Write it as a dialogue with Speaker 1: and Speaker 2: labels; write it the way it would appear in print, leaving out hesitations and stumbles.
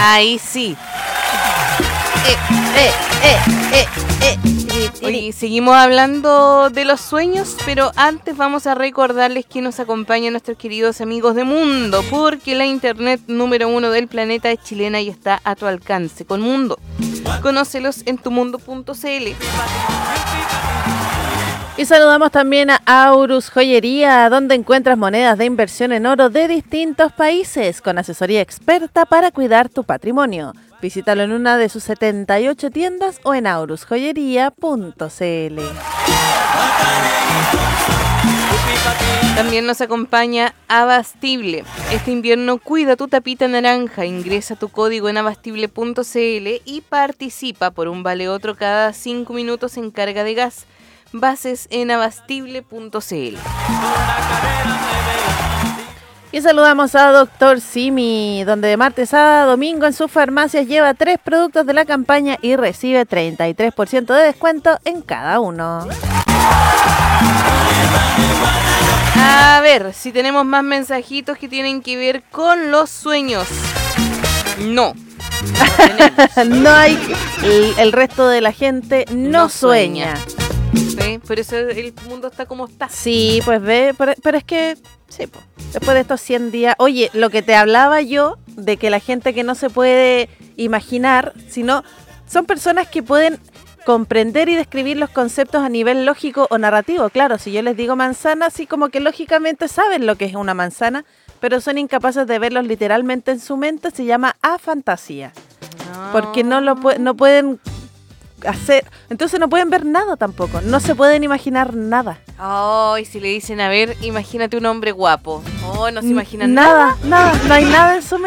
Speaker 1: Ahí sí. Oye, seguimos hablando de los sueños, pero antes vamos a recordarles que nos acompañan nuestros queridos amigos de Mundo, porque la internet número 1 del planeta es chilena y está a tu alcance con Mundo. Conócelos en tumundo.cl.
Speaker 2: Y saludamos también a Aurus Joyería, donde encuentras monedas de inversión en oro de distintos países, con asesoría experta para cuidar tu patrimonio. Visítalo en una de sus 78 tiendas o en aurusjoyería.cl.
Speaker 1: También nos acompaña Abastible. Este invierno cuida tu tapita naranja. Ingresa tu código en abastible.cl y participa por un vale otro cada 5 minutos en carga de gas. Bases en abastible.cl.
Speaker 2: Y saludamos a Dr. Simi, donde de martes a domingo en sus farmacias lleva 3 productos de la campaña y recibe 33% de descuento en cada uno.
Speaker 1: A ver, si tenemos más mensajitos que tienen que ver con los sueños. No.
Speaker 2: No hay, el resto de la gente no sueña.
Speaker 1: ¿Sí? Por eso el mundo está como está.
Speaker 2: Sí, pues ve, pero es que, sí, pues, después de estos 100 días, oye, lo que te hablaba yo, de que la gente que no se puede imaginar, sino son personas que pueden comprender y describir los conceptos a nivel lógico o narrativo. Claro, si yo les digo manzana, así como que lógicamente saben lo que es una manzana, pero son incapaces de verlos literalmente en su mente, se llama afantasía. Porque no pueden hacer, entonces no pueden ver nada tampoco, no se pueden imaginar nada.
Speaker 1: Y si le dicen, a ver, imagínate un hombre guapo. No se imaginan
Speaker 2: nada, no hay nada en su mente.